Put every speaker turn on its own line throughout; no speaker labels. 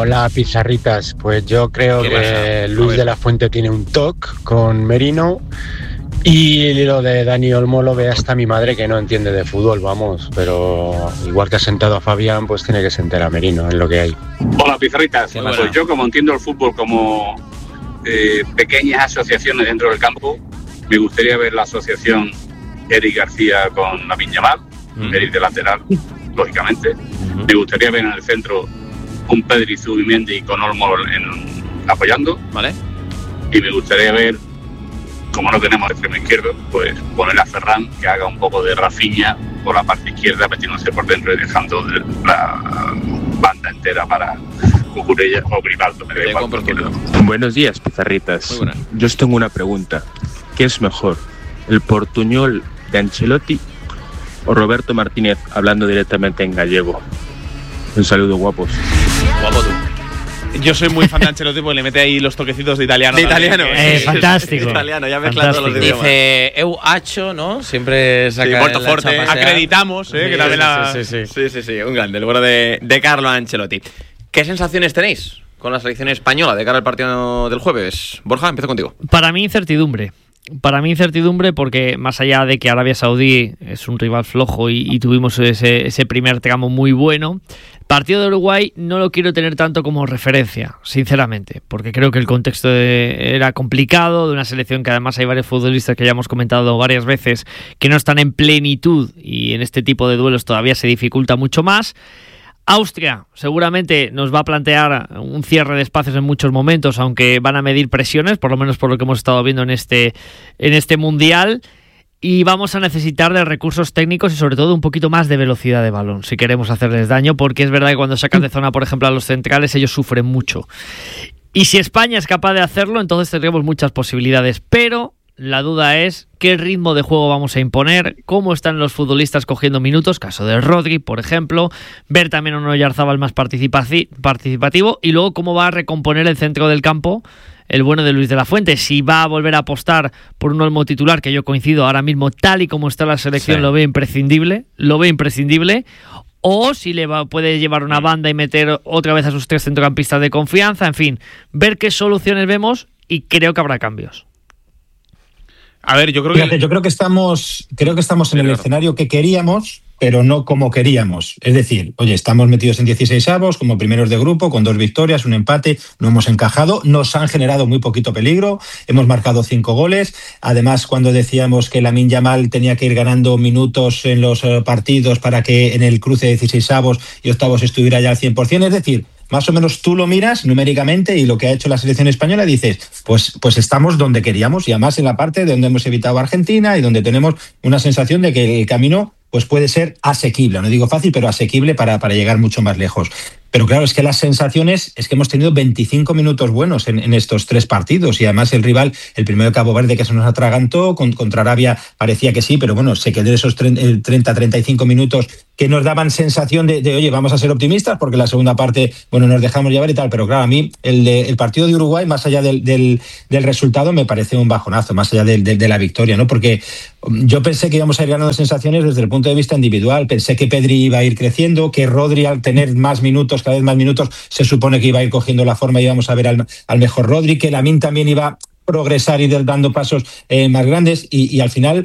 Hola, pizarritas. Pues yo creo que Luis de la Fuente tiene un toque con Merino. Y lo de Dani Olmo lo ve hasta mi madre, que no entiende de fútbol, vamos. Pero igual que ha sentado a Fabián, pues tiene que sentar a Merino, es lo que hay.
Hola, pizarritas. Pues yo, como entiendo el fútbol como pequeñas asociaciones dentro del campo, me gustaría ver la asociación Eric García con Lamine Yamal, Eric de lateral, lógicamente. Me gustaría ver en el centro un Pedri, Zubimendi con Olmo apoyando.
Vale.
Y me gustaría ver, como no tenemos extremo izquierdo, pues poner a Ferran que haga un poco de Rafinha por la parte izquierda, metiéndose por dentro y dejando la banda entera para Cucurella o Grimaldo.
Buenos días, pizarritas. Yo os tengo una pregunta. ¿Qué es mejor, el portuñol de Ancelotti o Roberto Martínez hablando directamente en gallego? Un saludo, guapos.
Guapo tú.
Yo soy muy fan de Ancelotti porque le mete ahí los toquecitos de italiano.
De italiano.
Fantástico.
Italiano, ya mezcla todos los idiomas.
Dice eu hacho, ¿no? Siempre saca
Molto forte. Acreditamos, que también
Sí, un grande, el bueno de Carlo Ancelotti. ¿Qué sensaciones tenéis con la selección española de cara al partido del jueves? Borja, empiezo contigo.
Para mí incertidumbre porque más allá de que Arabia Saudí es un rival flojo y tuvimos ese primer tramo muy bueno, partido de Uruguay no lo quiero tener tanto como referencia, sinceramente, porque creo que el contexto era complicado, de una selección que además hay varios futbolistas que ya hemos comentado varias veces que no están en plenitud y en este tipo de duelos todavía se dificulta mucho más. Austria seguramente nos va a plantear un cierre de espacios en muchos momentos, aunque van a medir presiones, por lo menos por lo que hemos estado viendo en este Mundial, y vamos a necesitar de recursos técnicos y sobre todo un poquito más de velocidad de balón si queremos hacerles daño, porque es verdad que cuando sacas de zona, por ejemplo, a los centrales, ellos sufren mucho. Y si España es capaz de hacerlo, entonces tendremos muchas posibilidades, pero la duda es qué ritmo de juego vamos a imponer, cómo están los futbolistas cogiendo minutos, caso de Rodri, por ejemplo, ver también a un Oyarzabal más participativo y luego cómo va a recomponer el centro del campo el bueno de Luis de la Fuente, si va a volver a apostar por un Olmo titular, que yo coincido ahora mismo, tal y como está la selección, sí. Lo ve imprescindible, o si puede llevar una banda y meter otra vez a sus tres centrocampistas de confianza, en fin, ver qué soluciones vemos y creo que habrá cambios.
A ver, yo creo que
estamos en el escenario que queríamos, pero no como queríamos. Es decir, oye, estamos metidos en 16avos como primeros de grupo, con 2 victorias, un empate, no hemos encajado, nos han generado muy poquito peligro, hemos marcado 5 goles. Además, cuando decíamos que Lamine Yamal tenía que ir ganando minutos en los partidos para que en el cruce de 16avos y octavos estuviera ya al 100%, es decir, más o menos tú lo miras numéricamente y lo que ha hecho la selección española, dices, pues estamos donde queríamos, y además en la parte de donde hemos evitado a Argentina y donde tenemos una sensación de que el camino pues puede ser asequible, no digo fácil, pero asequible para llegar mucho más lejos. Pero claro, es que las sensaciones es que hemos tenido 25 minutos buenos en estos 3 partidos, y además el rival, el primero de Cabo Verde, que se nos atragantó, contra Arabia parecía que sí, pero bueno, se quedó esos 30-35 minutos que nos daban sensación de oye, vamos a ser optimistas, porque la segunda parte, bueno, nos dejamos llevar y tal, pero claro, a mí el partido de Uruguay, más allá del resultado, me parece un bajonazo, más allá de la victoria, ¿no? Porque yo pensé que íbamos a ir ganando sensaciones desde el punto de vista individual, pensé que Pedri iba a ir creciendo, que Rodri, al tener más minutos, cada vez más minutos, se supone que iba a ir cogiendo la forma y íbamos a ver al mejor Rodri, que Lamine también iba a progresar y dando pasos más grandes, y al final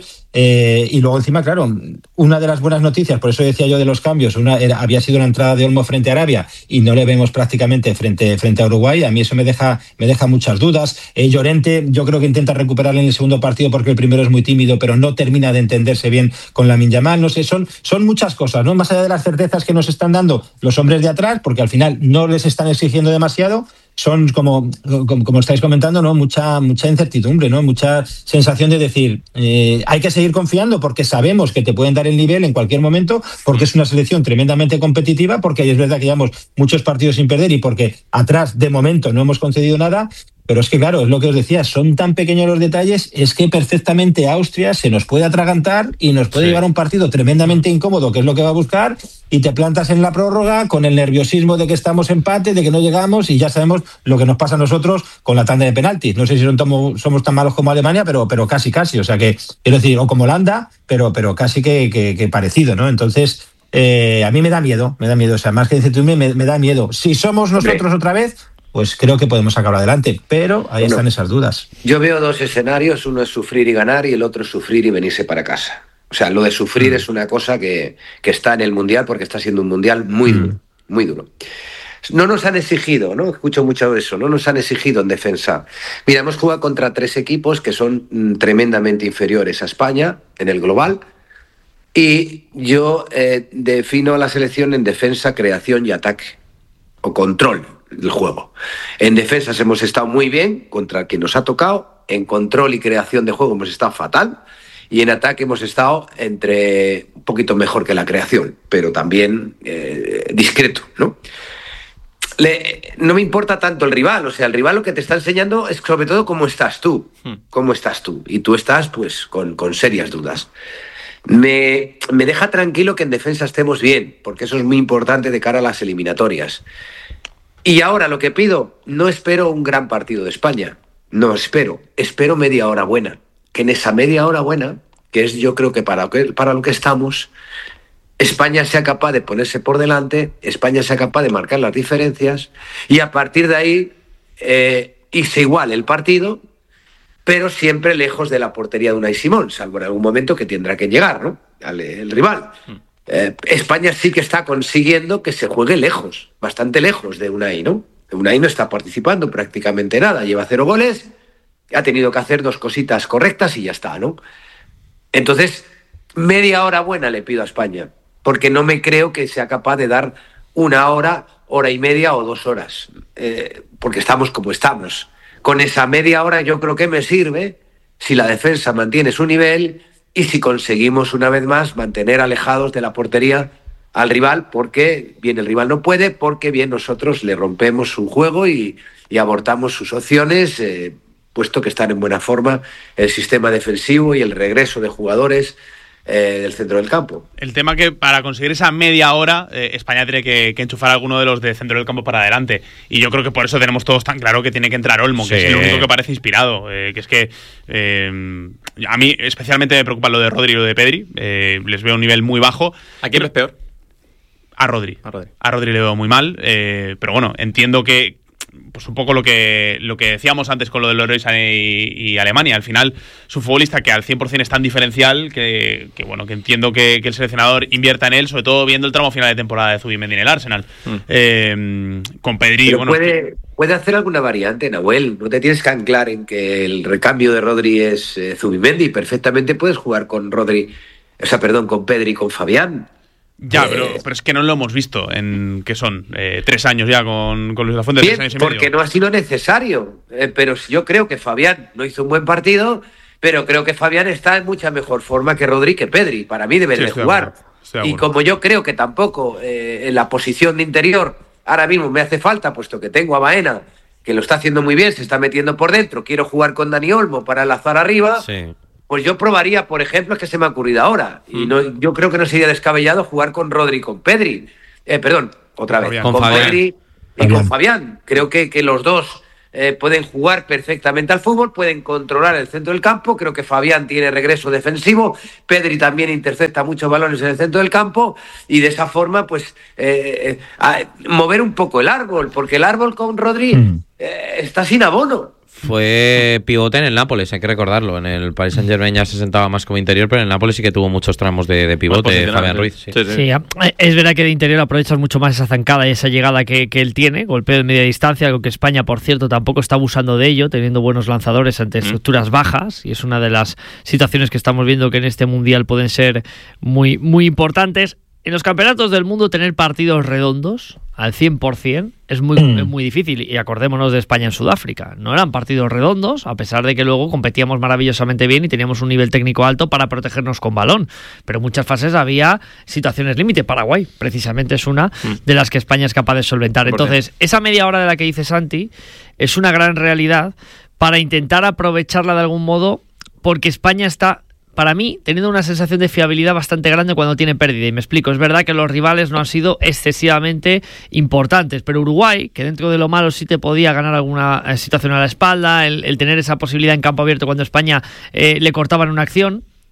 y luego encima, claro, una de las buenas noticias, por eso decía yo de los cambios, había sido la entrada de Olmo frente a Arabia y no le vemos prácticamente frente a Uruguay. A mí eso me deja muchas dudas. Llorente, yo creo que intenta recuperarle en el segundo partido porque el primero es muy tímido, pero no termina de entenderse bien con Lamine Yamal. No sé, son muchas cosas, ¿no? Más allá de las certezas que nos están dando los hombres de atrás, porque al final no les están exigiendo demasiado, son como estáis comentando, ¿no? Mucha incertidumbre, ¿no? Mucha sensación de decir, hay que seguir confiando porque sabemos que te pueden dar el nivel en cualquier momento, porque es una selección tremendamente competitiva, porque es verdad que llevamos muchos partidos sin perder y porque atrás de momento no hemos concedido nada. Pero es que, claro, es lo que os decía, son tan pequeños los detalles, es que perfectamente Austria se nos puede atragantar y nos puede llevar a un partido tremendamente incómodo, que es lo que va a buscar, y te plantas en la prórroga con el nerviosismo de que estamos empate, de que no llegamos, y ya sabemos lo que nos pasa a nosotros con la tanda de penaltis. No sé si somos tan malos como Alemania, pero casi. O sea que, quiero decir, o como Holanda, pero casi que parecido, ¿no? Entonces, a mí me da miedo, o sea, más que incertidumbre, me da miedo. Si somos nosotros otra vez, pues creo que podemos sacar adelante, pero ahí están esas dudas.
Yo veo dos escenarios, uno es sufrir y ganar y el otro es sufrir y venirse para casa. O sea, lo de sufrir es una cosa que está en el Mundial porque está siendo un Mundial muy duro, muy duro. No nos han exigido, ¿no? Escucho mucho eso, no nos han exigido en defensa. Mira, hemos jugado contra 3 equipos que son tremendamente inferiores a España en el global y yo defino a la selección en defensa, creación y ataque o control del juego. En defensas hemos estado muy bien contra quien nos ha tocado, en control y creación de juego hemos estado fatal y en ataque hemos estado entre un poquito mejor que la creación, pero también discreto, ¿no? No me importa tanto el rival, o sea, el rival lo que te está enseñando es sobre todo cómo estás tú, y tú estás pues con serias dudas. Me deja tranquilo que en defensa estemos bien, porque eso es muy importante de cara a las eliminatorias. Y ahora lo que pido, no espero un gran partido de España, no espero media hora buena, que en esa media hora buena, que es yo creo que para lo que estamos, España sea capaz de ponerse por delante, España sea capaz de marcar las diferencias y a partir de ahí irse igual el partido, pero siempre lejos de la portería de Unai Simón, salvo en algún momento que tendrá que llegar, ¿no? El rival. España sí que está consiguiendo que se juegue lejos, bastante lejos de Unai, ¿no? Unai no está participando prácticamente nada, lleva 0 goles, ha tenido que hacer 2 cositas correctas y ya está, ¿no? Entonces, media hora buena le pido a España, porque no me creo que sea capaz de dar 1 hora, hora y media o 2 horas, porque estamos como estamos. Con esa media hora yo creo que me sirve si la defensa mantiene su nivel y si conseguimos una vez más mantener alejados de la portería al rival, porque bien el rival no puede, porque bien nosotros le rompemos su juego y abortamos sus opciones, puesto que están en buena forma el sistema defensivo y el regreso de jugadores del centro del campo.
El tema que para conseguir esa media hora España tiene que enchufar a alguno de los de centro del campo para adelante y yo creo que por eso tenemos todos tan claro que tiene que entrar Olmo, que es el único que parece inspirado, que es que a mí especialmente me preocupa lo de Rodri y lo de Pedri, les veo un nivel muy bajo.
¿A quién es peor?
A Rodri le veo muy mal, pero bueno, entiendo que pues un poco lo que decíamos antes con lo de Leroy Sané y Alemania. Al final es un futbolista que al 100% es tan diferencial que entiendo que el seleccionador invierta en él, sobre todo viendo el tramo final de temporada de Zubimendi en el Arsenal. Con Pedri...
Pero puede hacer alguna variante, Nahuel. No te tienes que anclar en que el recambio de Rodri es Zubimendi. Perfectamente puedes jugar con con Pedri y con Fabián.
Ya, pero es que no lo hemos visto en que son 3 años ya con Luis de la Fuente.
Bien,
3 años y medio.
Porque no ha sido necesario. Pero yo creo que Fabián no hizo un buen partido, pero creo que Fabián está en mucha mejor forma que Rodri, que Pedri. Para mí deben de jugar. Y como yo creo que tampoco en la posición de interior ahora mismo me hace falta, puesto que tengo a Baena, que lo está haciendo muy bien, se está metiendo por dentro, quiero jugar con Dani Olmo para enlazar arriba. Sí. Pues yo probaría, por ejemplo, es que se me ha ocurrido ahora, y yo creo que no sería descabellado jugar con Rodri y con Pedri. Con Pedri y con Fabián. Creo que los dos pueden jugar perfectamente al fútbol, pueden controlar el centro del campo. Creo que Fabián tiene regreso defensivo, Pedri también intercepta muchos balones en el centro del campo, y de esa forma, pues, mover un poco el árbol, porque el árbol con Rodri está sin abono.
Fue pivote en el Nápoles, hay que recordarlo. En el Paris Saint-Germain ya se sentaba más como interior, pero en el Nápoles sí que tuvo muchos tramos de pivote, Fabián Ruiz. Sí,
es verdad que de interior aprovechas mucho más esa zancada y esa llegada que él tiene, golpeo de media distancia, algo que España, por cierto, tampoco está abusando de ello, teniendo buenos lanzadores ante estructuras bajas, y es una de las situaciones que estamos viendo que en este Mundial pueden ser muy, muy importantes. En los campeonatos del mundo tener partidos redondos al 100% es muy difícil, y acordémonos de España en Sudáfrica. No eran partidos redondos, a pesar de que luego competíamos maravillosamente bien y teníamos un nivel técnico alto para protegernos con balón, pero en muchas fases había situaciones límite. Paraguay precisamente es una de las que España es capaz de solventar. Entonces, esa media hora de la que dice Santi es una gran realidad para intentar aprovecharla de algún modo, porque España está, para mí, teniendo una sensación de fiabilidad bastante grande cuando tiene pérdida. Y me explico, es verdad que los rivales no han sido excesivamente importantes, pero Uruguay, que dentro de lo malo sí te podía ganar alguna situación a la espalda, el tener esa posibilidad en campo abierto cuando España le cortaban una acción,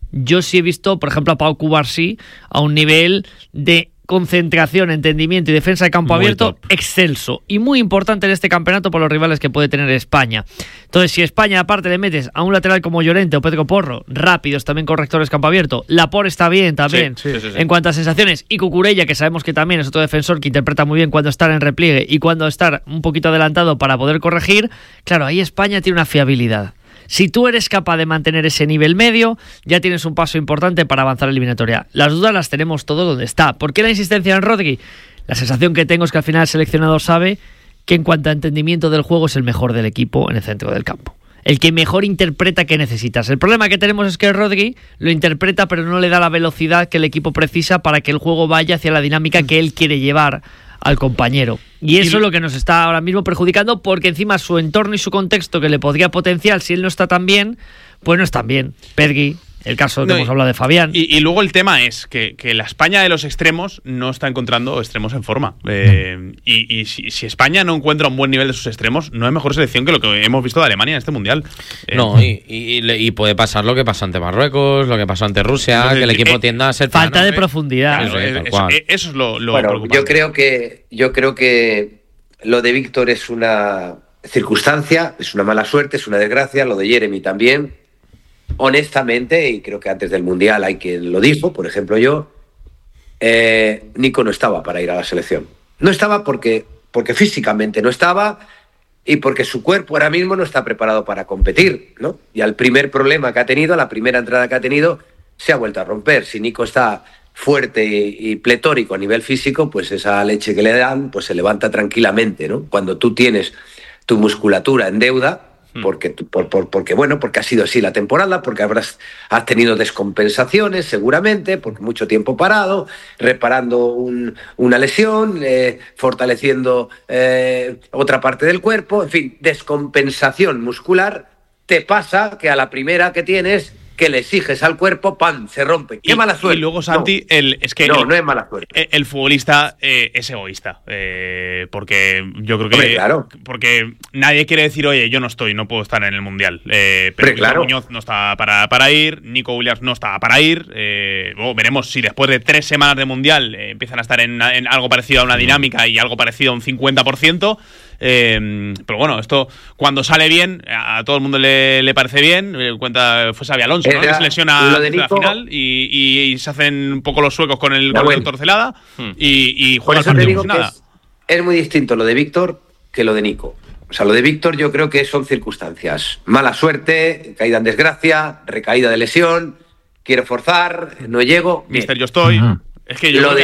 Yo sí he visto, por ejemplo, a Pau Cubarsí a un nivel de concentración, entendimiento y defensa de campo abierto excelso y muy importante en este campeonato por los rivales que puede tener España. Entonces, si España aparte le metes a un lateral como Llorente o Pedro Porro, rápidos, también correctores campo abierto, Laporte está bien también en cuanto a sensaciones, y Cucurella, que sabemos que también es otro defensor que interpreta muy bien cuando estar en repliegue y cuando estar un poquito adelantado para poder corregir, claro, ahí España tiene una fiabilidad. Si tú eres capaz de mantener ese nivel medio, ya tienes un paso importante para avanzar en la eliminatoria. Las dudas las tenemos todos donde está. ¿Por qué la insistencia en Rodri? La sensación que tengo es que al final el seleccionador sabe que en cuanto a entendimiento del juego es el mejor del equipo en el centro del campo. El que mejor interpreta qué necesitas. El problema que tenemos es que Rodri lo interpreta pero no le da la velocidad que el equipo precisa para que el juego vaya hacia la dinámica que él quiere llevar al compañero. Y eso es lo que nos está ahora mismo perjudicando, porque encima su entorno y su contexto que le podría potenciar si él no está tan bien, pues no están bien. Pedri, el caso que hemos hablado de Fabián.
Y luego el tema es que la España de los extremos no está encontrando extremos en forma. Y si España no encuentra un buen nivel de sus extremos, no es mejor selección que lo que hemos visto de Alemania en este Mundial.
Y puede pasar lo que pasó ante Marruecos, lo que pasó ante Rusia, que el equipo tienda a ser
falta de profundidad.
Eso es lo
bueno,
preocupante.
Yo creo que lo de Víctor es una circunstancia, es una mala suerte, es una desgracia, lo de Jeremy también. Honestamente, y creo que antes del Mundial hay quien lo dijo, por ejemplo yo, Nico no estaba para ir a la selección. No estaba porque físicamente no estaba y porque su cuerpo ahora mismo no está preparado para competir, ¿no? Y al primer problema que ha tenido, a la primera entrada que ha tenido, se ha vuelto a romper. Si Nico está fuerte y pletórico a nivel físico, pues esa leche que le dan pues se levanta tranquilamente, ¿no? Cuando tú tienes tu musculatura en deuda, porque ha sido así la temporada, porque has tenido descompensaciones seguramente, porque mucho tiempo parado, reparando una lesión, fortaleciendo otra parte del cuerpo, en fin, descompensación muscular. Te pasa que a la primera que tienes, que le exiges al cuerpo, ¡pam!, se rompe. ¡Qué mala suerte!
Y luego, Santi,
no es mala suerte.
El futbolista es egoísta. Porque yo creo que...
Hombre, claro.
Porque nadie quiere decir, oye, yo no puedo estar en el Mundial. Pero
claro.
Muñoz no está para ir, Nico Williams no está para ir. Luego veremos si después de 3 semanas de Mundial empiezan a estar en algo parecido a una dinámica y algo parecido a un 50%. Pero bueno, esto cuando sale bien, a todo el mundo le parece bien. Fue Xabi Alonso, ¿no? Que se lesiona
lo de Nico,
la final y se hacen un poco los suecos con el gol de Torcelada y juega el partido sin nada.
Es muy distinto lo de Víctor que lo de Nico. O sea, lo de Víctor yo creo que son circunstancias. Mala suerte, caída en desgracia, recaída de lesión, quiero forzar, no llego.
Mister, yo estoy. Es que yo
lo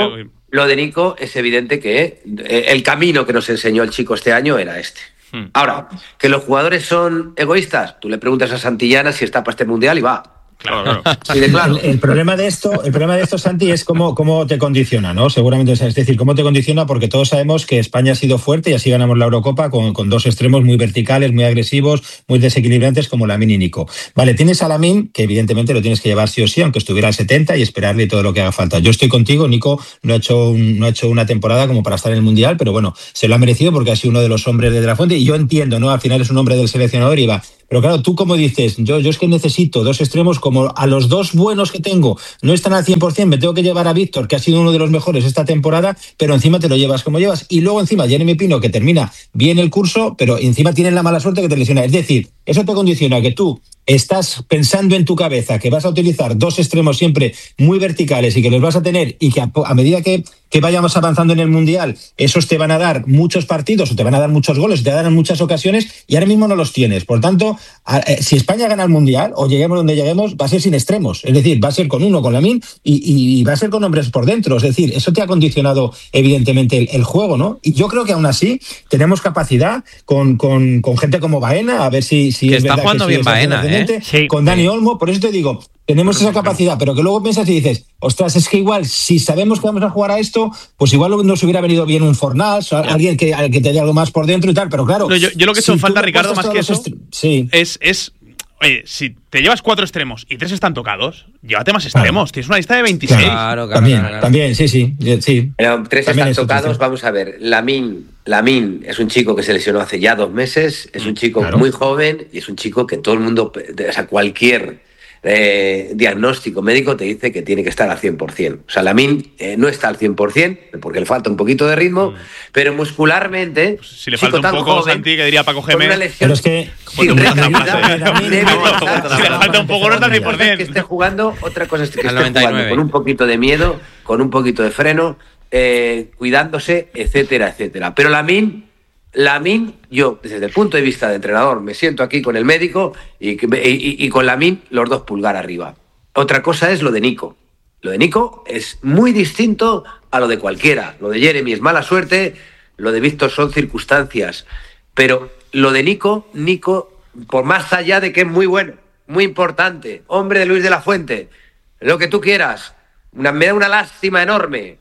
de Nico es evidente que el camino que nos enseñó el chico este año era este. Ahora, que los jugadores son egoístas, tú le preguntas a Santillana si está para este Mundial y va.
Claro.
Sí, claro.
El problema de esto, Santi, es cómo te condiciona, ¿no? Seguramente, es decir, cómo te condiciona, porque todos sabemos que España ha sido fuerte y así ganamos la Eurocopa con 2 extremos muy verticales, muy agresivos, muy desequilibrantes como Lamine y Nico. Vale, tienes a Lamine, que evidentemente lo tienes que llevar sí o sí, aunque estuviera al 70 y esperarle todo lo que haga falta. Yo estoy contigo, Nico no ha hecho una temporada como para estar en el Mundial, pero bueno, se lo ha merecido porque ha sido uno de los hombres de la fuente y yo entiendo, ¿no? Al final es un hombre del seleccionador y va. Pero claro, tú como dices, yo es que necesito 2 extremos, como a los 2 buenos que tengo no están al 100%, me tengo que llevar a Víctor, que ha sido uno de los mejores esta temporada, pero encima te lo llevas como llevas. Y luego encima Jeremy Pino, que termina bien el curso, pero encima tienes la mala suerte que te lesiona. Es decir, eso te condiciona que tú estás pensando en tu cabeza que vas a utilizar 2 extremos siempre muy verticales y que los vas a tener y que a medida que vayamos avanzando en el Mundial, esos te van a dar muchos partidos o te van a dar muchos goles, te darán muchas ocasiones y ahora mismo no los tienes. Por tanto, si España gana el Mundial o lleguemos donde lleguemos, va a ser sin extremos. Es decir, va a ser con Lamine y va a ser con hombres por dentro. Es decir, eso te ha condicionado evidentemente el juego, ¿no? Y yo creo que aún así tenemos capacidad con gente como Baena, a ver si
que es está verdad jugando que bien Baena,
sí, con Dani Olmo. Por eso te digo, tenemos esa capacidad, pero que luego piensas y dices, ostras, es que igual, si sabemos que vamos a jugar a esto, pues igual nos hubiera venido bien un Fornals, alguien que te haya algo más por dentro y tal, pero claro.
No, yo lo que he hecho en falta, Ricardo, más que eso, es oye, si te llevas 4 extremos y 3 están tocados, llévate más extremos. Claro. Tienes una lista de 26.
Claro. También, sí.
Pero 3 están tocados, vamos a ver. Lamine es un chico que se lesionó hace ya 2 meses, es un chico muy joven y es un chico que todo el mundo, o sea, cualquier diagnóstico médico te dice que tiene que estar al 100%. O sea, Lamine no está al 100% porque le falta un poquito de ritmo, pero muscularmente...
Pues si le falta un poco, joven, Santi, que diría Paco Gémez...
Pero es que...
Si le falta un poco, no está al 100%.
Que esté jugando, otra cosa es que esté jugando con un poquito de miedo, con un poquito de freno, cuidándose, etcétera, etcétera. Pero Lamine, yo, desde el punto de vista de entrenador, me siento aquí con el médico y con Lamine los 2 pulgar arriba. Otra cosa es lo de Nico. Lo de Nico es muy distinto a lo de cualquiera. Lo de Jeremy es mala suerte, lo de Víctor son circunstancias. Pero lo de Nico, por más allá de que es muy bueno, muy importante, hombre de Luis de la Fuente, lo que tú quieras, me da una lástima enorme,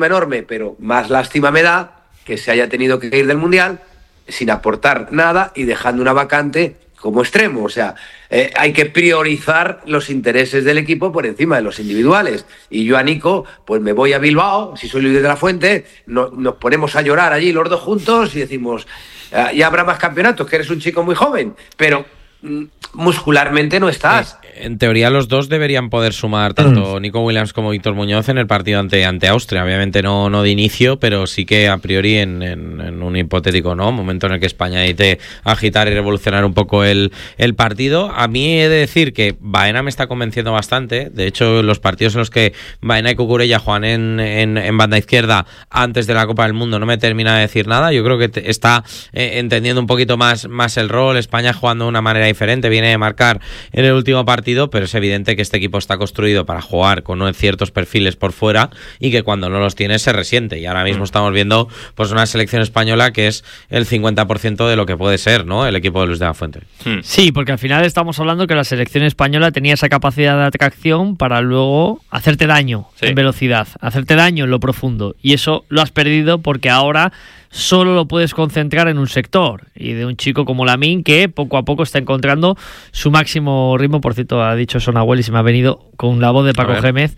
pero más lástima me da que se haya tenido que ir del Mundial sin aportar nada y dejando una vacante como extremo. O sea, hay que priorizar los intereses del equipo por encima de los individuales. Y yo a Nico, pues me voy a Bilbao, si soy Luis de la Fuente, nos ponemos a llorar allí los 2 juntos y decimos, ya habrá más campeonatos, que eres un chico muy joven, pero... muscularmente no estás.
En teoría los 2 deberían poder sumar, tanto Nico Williams como Víctor Muñoz, en el partido ante Austria. Obviamente no de inicio, pero sí que a priori en un hipotético momento en el que España necesite agitar y revolucionar un poco el partido. A mí he de decir que Baena me está convenciendo bastante. De hecho, los partidos en los que Baena y Cucurella juegan en banda izquierda antes de la Copa del Mundo no me termina de decir nada. Yo creo que está entendiendo un poquito más el rol. España jugando de una manera diferente, viene de marcar en el último partido, pero es evidente que este equipo está construido para jugar con ciertos perfiles por fuera y que cuando no los tiene se resiente, y ahora mismo estamos viendo pues una selección española que es el 50% de lo que puede ser, ¿no?, el equipo de Luis de la Fuente.
Sí, porque al final estamos hablando que la selección española tenía esa capacidad de atracción para luego hacerte daño en velocidad, hacerte daño en lo profundo, y eso lo has perdido porque ahora solo lo puedes concentrar en un sector, y de un chico como Lamine que poco a poco está encontrando su máximo ritmo. Por cierto, ha dicho Sonahuel y se me ha venido con la voz de Paco Gémez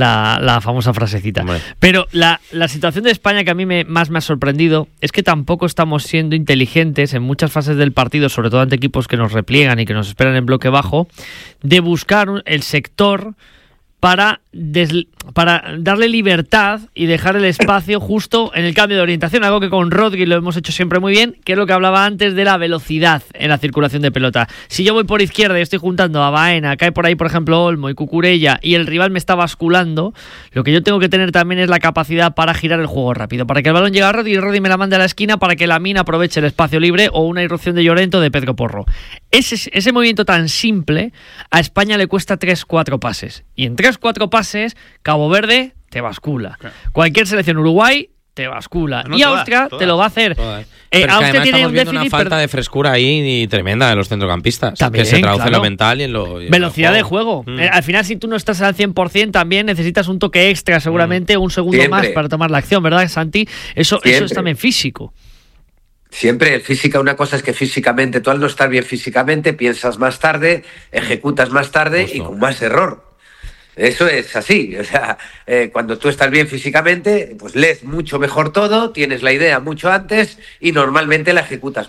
la famosa frasecita. Hombre. Pero la situación de España que a mí más me ha sorprendido es que tampoco estamos siendo inteligentes en muchas fases del partido, sobre todo ante equipos que nos repliegan y que nos esperan en bloque bajo, de buscar el sector para darle libertad y dejar el espacio justo en el cambio de orientación, algo que con Rodri lo hemos hecho siempre muy bien, que es lo que hablaba antes de la velocidad en la circulación de pelota. Si yo voy por izquierda y estoy juntando a Baena, cae por ahí por ejemplo Olmo y Cucurella, y el rival me está basculando, lo que yo tengo que tener también es la capacidad para girar el juego rápido, para que el balón llegue a Rodri y Rodri me la mande a la esquina para que Lamine aproveche el espacio libre, o una irrupción de Llorente o de Pedro Porro. Ese movimiento tan simple a España le cuesta 3-4 pases, y en 3-4 pases Cabo Verde te bascula. Claro. Cualquier selección, Uruguay te bascula. No, y Austria te lo va a hacer.
Pero Austria tiene un déficit, una falta de frescura ahí tremenda de los centrocampistas. También, que se traduce en lo mental y en lo...
velocidad de juego. Al final, si tú no estás al 100%, también necesitas un toque extra, seguramente un segundo más para tomar la acción, ¿verdad, Santi? Eso es también físico.
Siempre, física, una cosa es que físicamente, tú al no estar bien físicamente, piensas más tarde, ejecutas más tarde y con más error. Eso es así, o sea, cuando tú estás bien físicamente, pues lees mucho mejor todo, tienes la idea mucho antes y normalmente la ejecutas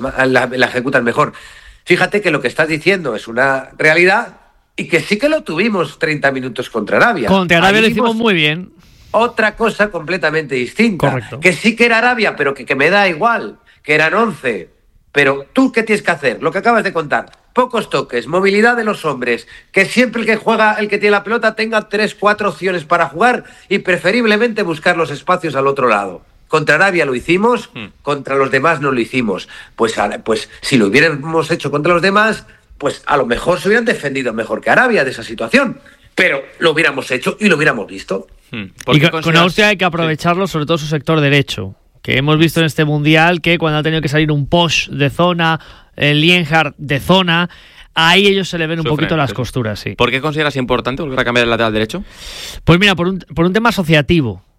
mejor. Fíjate que lo que estás diciendo es una realidad y que sí que lo tuvimos 30 minutos contra Arabia.
Contra Arabia lo hicimos muy bien.
Otra cosa completamente distinta.
Correcto.
Que sí que era Arabia, pero que me da igual, que eran 11. Pero tú, ¿qué tienes que hacer? Lo que acabas de contar. Pocos toques, movilidad de los hombres, que siempre el que juega, el que tiene la pelota, tenga 3-4 opciones para jugar y preferiblemente buscar los espacios al otro lado. Contra Arabia lo hicimos, contra los demás no lo hicimos. Pues si lo hubiéramos hecho contra los demás, pues a lo mejor se hubieran defendido mejor que Arabia de esa situación. Pero lo hubiéramos hecho y lo hubiéramos visto.
Y con Austria hay que aprovecharlo, sobre todo su sector derecho, que hemos visto en este Mundial que cuando ha tenido que salir un Posch de zona, el Lienhardt de zona, ahí ellos se le ven un poquito las costuras, sí.
¿Por qué consideras importante volver a cambiar el lateral derecho?
Pues mira, por un tema asociativo.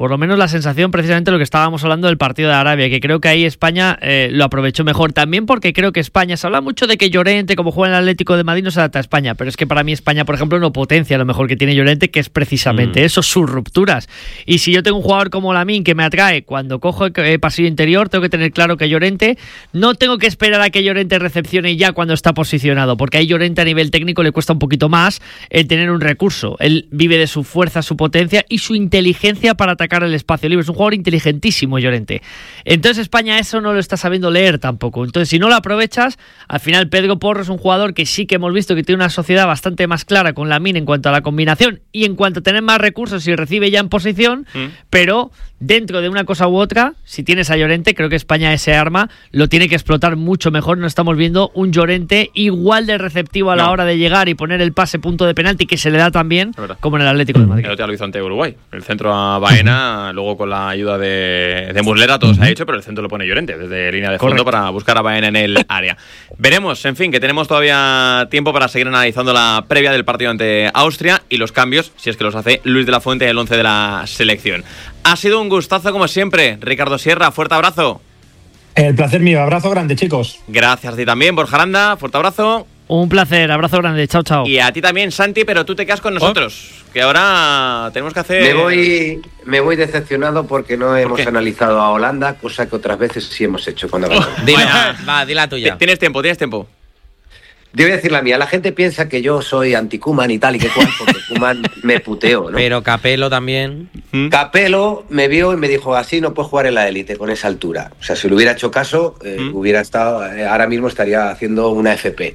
Por lo menos la sensación, precisamente lo que estábamos hablando del partido de Arabia, que creo que ahí España lo aprovechó mejor. También porque creo que España, se habla mucho de que Llorente, como juega en el Atlético de Madrid, no se adapta a España, pero es que para mí España, por ejemplo, no potencia lo mejor que tiene Llorente, que es precisamente eso, sus rupturas. Y si yo tengo un jugador como Lamine que me atrae cuando cojo el pasillo interior, tengo que tener claro que Llorente, no tengo que esperar a que Llorente recepcione ya cuando está posicionado, porque a Llorente a nivel técnico le cuesta un poquito más el tener un recurso. Él vive de su fuerza, su potencia y su inteligencia para atacar el espacio libre. Es un jugador inteligentísimo, Llorente. Entonces España eso no lo está sabiendo leer tampoco. Entonces si no lo aprovechas, al final Pedro Porro es un jugador que sí que hemos visto que tiene una sociedad bastante más clara con Lamine en cuanto a la combinación y en cuanto a tener más recursos y recibe ya en posición, pero dentro de una cosa u otra, si tienes a Llorente, creo que España ese arma lo tiene que explotar mucho mejor. No estamos viendo un Llorente igual de receptivo a la hora de llegar y poner el pase punto de penalti, que se le da también como en el Atlético de Madrid.
El otro día lo hizo ante Uruguay. El centro a Baena, luego con la ayuda de Muslera todo se ha hecho, pero el centro lo pone Llorente desde línea de fondo para buscar a Baena en el área. Veremos, en fin, que tenemos todavía tiempo para seguir analizando la previa del partido ante Austria y los cambios, si es que los hace Luis de la Fuente en el 11 de la selección. Ha sido un gustazo como siempre. Ricardo Sierra, fuerte abrazo.
El placer mío, abrazo grande, chicos.
Gracias a ti también, Borja Aranda, fuerte abrazo.
Un placer, abrazo grande, chao, chao.
Y a ti también, Santi, pero tú te quedas con nosotros, que ahora tenemos que hacer...
Me voy decepcionado porque no hemos analizado a Holanda, cosa que otras veces sí hemos hecho cuando hablamos.
Dila tuya.
Tienes tiempo.
Yo voy a decir la mía. La gente piensa que yo soy anti-Koeman y tal y que cual, porque Koeman me puteó, ¿no?
Pero Capello también.
Capello me vio y me dijo, así no puedes jugar en la élite con esa altura. O sea, si le hubiera hecho caso, hubiera estado, ahora mismo estaría haciendo una FP.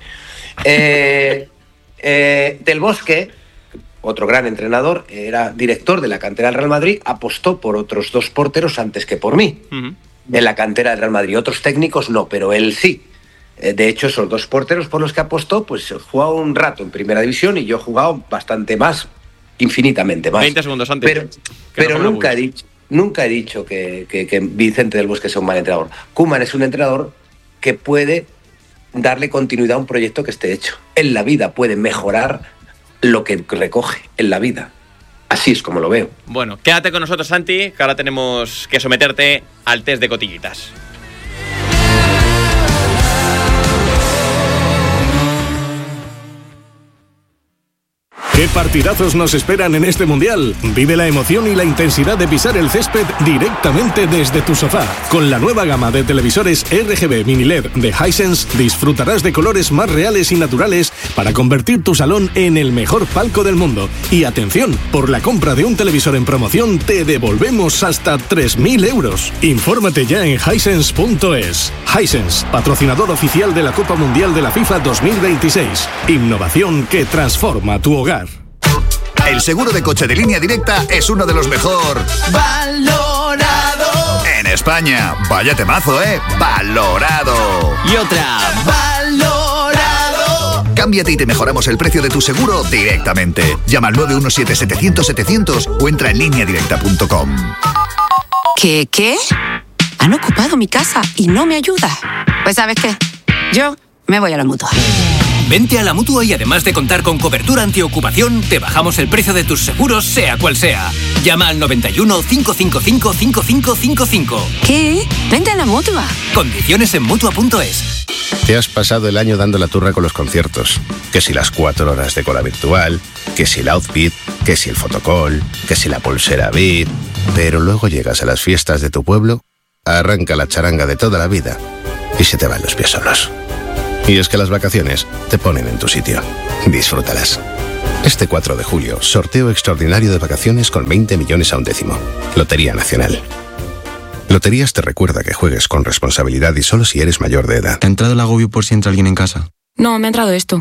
Del Bosque, otro gran entrenador, era director de la cantera del Real Madrid, apostó por otros 2 porteros antes que por mí. En la cantera del Real Madrid. Otros técnicos no, pero él sí. De hecho, esos 2 porteros por los que apostó, pues he jugado un rato en primera división y yo he jugado bastante más, infinitamente más.
20 segundos antes.
Pero nunca he dicho que Vicente del Bosque sea un mal entrenador. Koeman es un entrenador que puede darle continuidad a un proyecto que esté hecho. En la vida puede mejorar lo que recoge en la vida. Así es como lo veo.
Bueno, quédate con nosotros, Santi, que ahora tenemos que someterte al test de cotillitas.
¿Qué partidazos nos esperan en este Mundial? Vive la emoción y la intensidad de pisar el césped directamente desde tu sofá. Con la nueva gama de televisores RGB Mini LED de Hisense disfrutarás de colores más reales y naturales para convertir tu salón en el mejor palco del mundo. Y atención, por la compra de un televisor en promoción te devolvemos hasta 3.000 euros. Infórmate ya en Hisense.es. Hisense, patrocinador oficial de la Copa Mundial de la FIFA 2026. Innovación que transforma tu hogar.
El seguro de coche de Línea Directa es uno de los mejor valorado en España. Vaya temazo, valorado.
Y otra, valorado.
Cámbiate y te mejoramos el precio de tu seguro directamente. Llama al 917-700-700 o entra en lineadirecta.com.
¿Qué? Han ocupado mi casa y no me ayuda. Pues ¿sabes qué? Yo me voy a la Mutua.
Vente a la Mutua y además de contar con cobertura antiocupación, te bajamos el precio de tus seguros, sea cual sea. Llama al 91 555 5555.
¿Qué? Vente a la Mutua.
Condiciones en Mutua.es.
Te has pasado el año dando la turra con los conciertos. Que si las 4 horas de cola virtual, que si el outfit, que si el fotocall, que si la pulsera Beat. Pero luego llegas a las fiestas de tu pueblo, arranca la charanga de toda la vida y se te van los pies solos. Y es que las vacaciones te ponen en tu sitio. Disfrútalas. Este 4 de julio, sorteo extraordinario de vacaciones con 20 millones a un décimo. Lotería Nacional. Loterías te recuerda que juegues con responsabilidad y solo si eres mayor de edad.
¿Te ha entrado el agobio por si entra alguien en casa?
No, me ha entrado esto.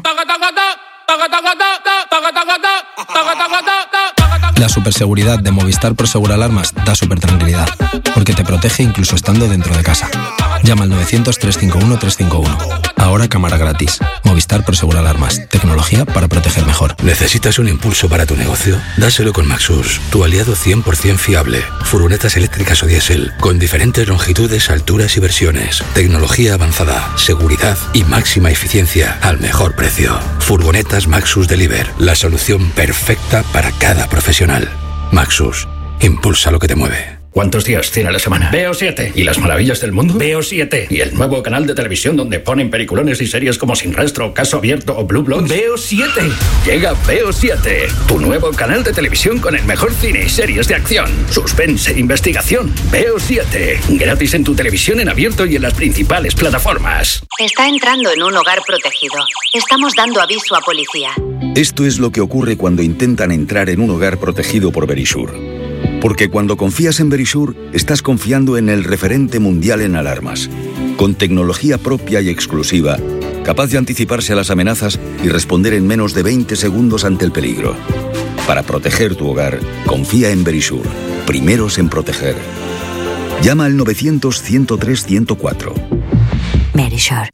La superseguridad de Movistar Prosegur Alarmas da supertranquilidad, porque te protege incluso estando dentro de casa. Llama al 900-351-351. Ahora cámara gratis. Movistar Prosegur Alarmas. Tecnología para proteger mejor.
¿Necesitas un impulso para tu negocio? Dáselo con Maxus, tu aliado 100% fiable. Furgonetas eléctricas o diésel, con diferentes longitudes, alturas y versiones. Tecnología avanzada, seguridad y máxima eficiencia al mejor precio. Furgonetas Maxus Deliver, la solución perfecta para cada profesional. Maxus, Impulsa lo que te mueve.
¿Cuántos días tiene la semana? Veo 7. ¿Y las maravillas del mundo? Veo 7. ¿Y el nuevo canal de televisión donde ponen peliculones y series como Sin Rastro, Caso Abierto o Blue Bloods? Veo 7. Llega Veo 7, tu nuevo canal de televisión con el mejor cine y series de acción, suspense e investigación. Veo 7. Gratis en tu televisión en abierto y en las principales plataformas.
Está entrando en un hogar protegido. Estamos dando aviso a policía.
Esto es lo que ocurre cuando intentan entrar en un hogar protegido por Verisure. Porque cuando confías en Verisure, estás confiando en el referente mundial en alarmas, con tecnología propia y exclusiva, capaz de anticiparse a las amenazas y responder en menos de 20 segundos ante el peligro. Para proteger tu hogar, confía en Verisure, primeros en proteger. Llama al 900-103-104.
Verisure.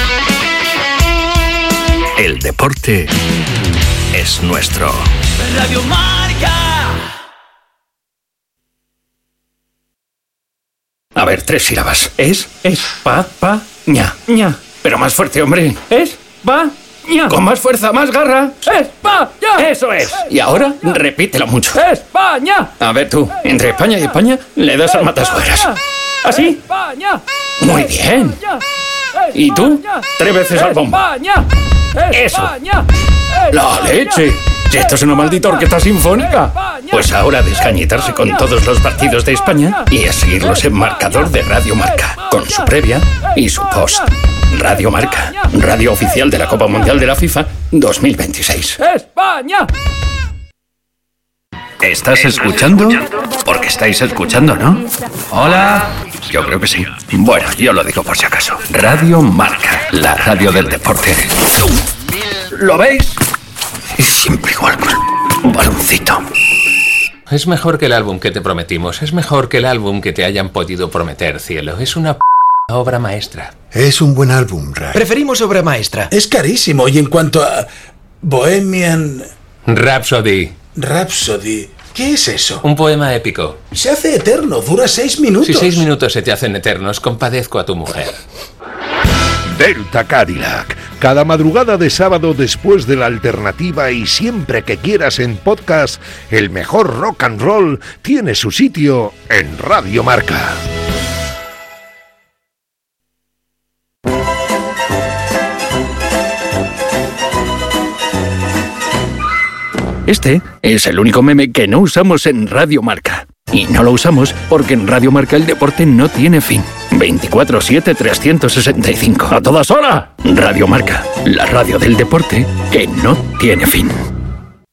El deporte es nuestro.
Radio Marca.
A ver, 3 sílabas. Es, ña. Pero más fuerte, hombre. Ña. Con más fuerza, más garra. España. Eso es. Y ahora, repítelo mucho. España. A ver tú, entre España y España, le das al matasuegras. ¿Así? Muy bien. ¿Y tú? 3 veces al bombo. Eso. ¡La leche! ¿Y esto es una maldita orquesta sinfónica? Pues ahora a descañitarse con todos los partidos de España y a seguirlos en marcador de Radio Marca, con su previa y su post. Radio Marca, radio oficial de la Copa Mundial de la FIFA 2026. ¡España! ¿Estás escuchando? Porque estáis escuchando, ¿no? Hola. Yo creo que sí. Bueno, yo lo digo por si acaso. Radio Marca, la radio del deporte. ¿Lo veis? Y siempre igual con un baloncito.
Es mejor que el álbum que te prometimos. Es mejor que el álbum que te hayan podido prometer, cielo. Es una obra maestra.
Es un buen álbum, Ray.
Preferimos obra maestra.
Es carísimo. Y en cuanto a Bohemian
Rhapsody.
¿Qué es eso?
Un poema épico.
Se hace eterno. Dura 6 minutos.
Si 6 minutos se te hacen eternos, compadezco a tu mujer.
Delta Cadillac. Cada madrugada de sábado después de la alternativa y siempre que quieras en podcast, el mejor rock and roll tiene su sitio en Radio Marca.
Este es el único meme que no usamos en Radio Marca. Y no lo usamos porque en Radio Marca el deporte no tiene fin. 24/7, 365. ¡A todas horas! Radio Marca, la radio del deporte que no tiene fin.